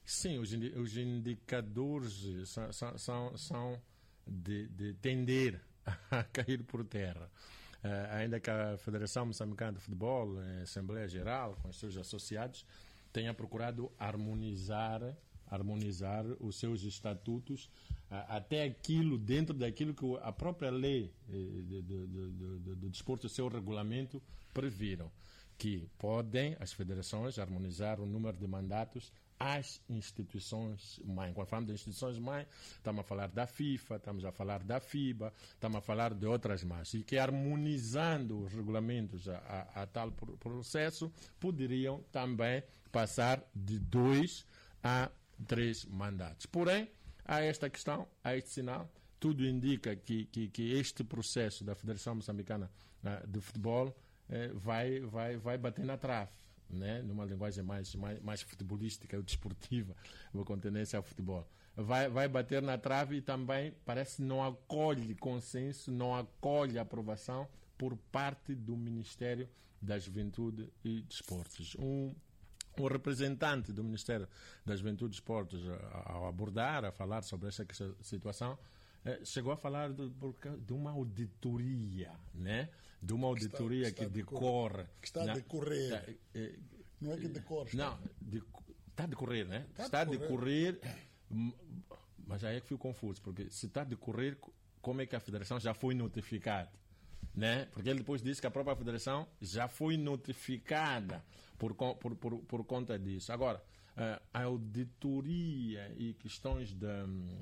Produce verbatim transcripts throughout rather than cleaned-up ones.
Sim, os, indi- os indicadores são, são, são, são de, de tender a cair por terra. Uh, ainda que a Federação Moçambicana de Futebol, a Assembleia Geral, com os seus associados, tenha procurado harmonizar, harmonizar os seus estatutos uh, até aquilo, dentro daquilo que a própria lei uh, do, do, do, do, do desporto, o seu regulamento, previram, que podem as federações harmonizar o número de mandatos às instituições mãe. Quando falamos de instituições mãe, estamos a falar da FIFA, estamos a falar da FIBA, estamos a falar de outras mais. E que harmonizando os regulamentos a, a, a tal processo, poderiam também passar de dois a três mandatos. Porém, há esta questão, há este sinal, tudo indica que, que, que este processo da Federação Moçambicana uh, de Futebol uh, vai, vai, vai bater na trave. Né? Numa linguagem mais, mais, mais futebolística ou desportiva, com tendência ao futebol. Vai, vai bater na trave e também parece não acolhe consenso, não acolhe aprovação por parte do Ministério da Juventude e Desportos. Um, um representante do Ministério da Juventude e Desportos, ao abordar, a falar sobre essa situação, chegou a falar de, de uma auditoria, né? De uma auditoria que, está, que, que decorre. Que está a decorrer. Está, é, não é que decorre. Não, de, está a decorrer, né? Está, está a decorrer. decorrer. Mas aí é que fui confuso, porque se está a decorrer, como é que a Federação já foi notificada? Né? Porque ele depois disse que a própria Federação já foi notificada por, por, por, por conta disso. Agora, a auditoria e questões de.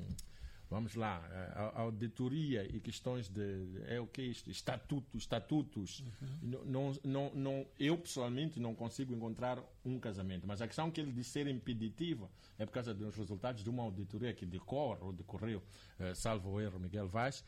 Vamos lá, a auditoria e questões de é o que isto, estatutos, estatutos. Uhum. Não, não, não, eu pessoalmente não consigo encontrar um casamento, mas a questão que ele disse ser impeditiva é por causa dos resultados de uma auditoria que decorre ou decorreu, eh, salvo o erro, Miguel Vaz,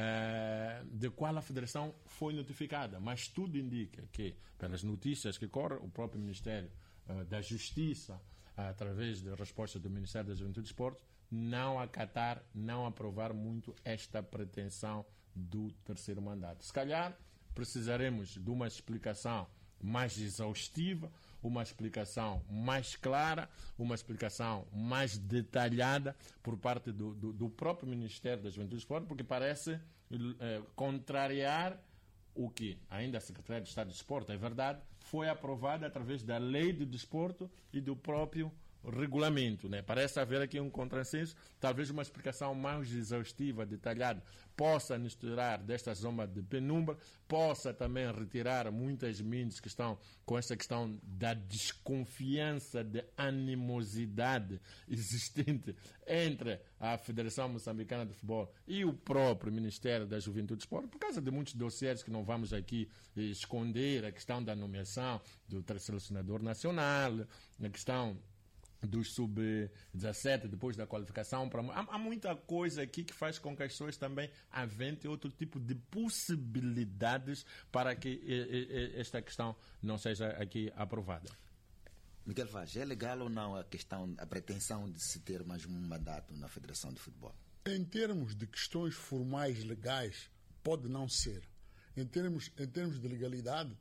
eh, de qual a Federação foi notificada, mas tudo indica que, pelas notícias que correm, o próprio Ministério eh, da Justiça, através da resposta do Ministério da Juventude e Desportos, não acatar, não aprovar muito esta pretensão do terceiro mandato. Se calhar precisaremos de uma explicação mais exaustiva, uma explicação mais clara, uma explicação mais detalhada por parte do, do, do próprio Ministério da Juventude e Desportos, porque parece eh, contrariar o que ainda a Secretaria de Estado de Desporto, é verdade, foi aprovada através da Lei do Desporto e do próprio regulamento, né? Parece haver aqui um contrassenso, talvez uma explicação mais exaustiva, detalhada, possa nos tirar desta zona de penumbra, possa também retirar muitas mentes que estão com esta questão da desconfiança, de animosidade existente entre a Federação Moçambicana de Futebol e o próprio Ministério da Juventude e Desporto, por causa de muitos dossiês que não vamos aqui esconder, a questão da nomeação do selecionador nacional, a questão dos sub dezassete, depois da qualificação. Para... Há, há muita coisa aqui que faz com que as pessoas também aventem outro tipo de possibilidades para que e, e, esta questão não seja aqui aprovada. Miguel Vaz, é legal ou não a questão, a pretensão de se ter mais um mandato na Federação de Futebol? Em termos de questões formais legais, pode não ser. Em termos, em termos de legalidade,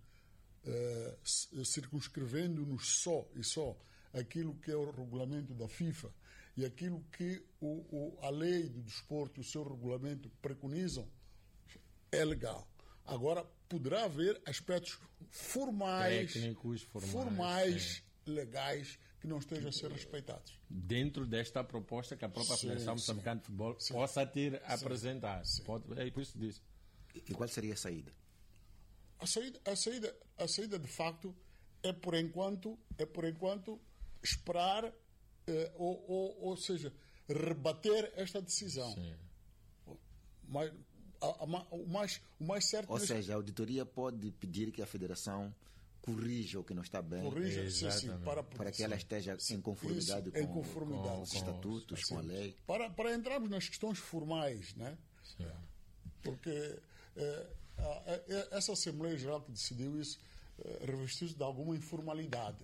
uh, circunscrevendo-nos só e só aquilo que é o regulamento da FIFA e aquilo que o, o, a lei do desporto e o seu regulamento preconizam, é legal. Agora, poderá haver aspectos formais, técnicos, formais, formais legais, que não estejam a ser respeitados. Dentro desta proposta que a própria sim, Federação Moçambicana de Futebol sim. possa ter sim. apresentado. Sim. Pode, é por isso que disse. E qual seria a saída? A saída, a saída, a saída de facto, é por enquanto, é por enquanto esperar, eh, ou, ou, ou seja, rebater esta decisão. Sim. Mas, a, a, o, mais, o mais certo... Ou seja, a auditoria pode pedir que a Federação corrija o que não está bem, corrija, sim, sim, para, para que ela esteja sim, em conformidade, isso, com, em conformidade com os estatutos, assim, com a lei. Para, para entrarmos nas questões formais, né? Sim. Porque eh, a, a, essa Assembleia Geral que decidiu isso eh, revestiu-se de alguma informalidade.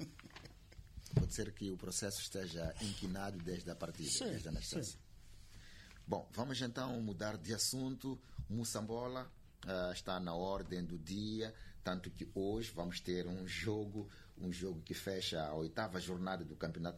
Pode ser que o processo esteja inquinado desde a partida, sim, desde a nascença. Bom, vamos então mudar de assunto. Moçambola uh, está na ordem do dia, tanto que hoje vamos ter um jogo, um jogo que fecha a oitava jornada do Campeonato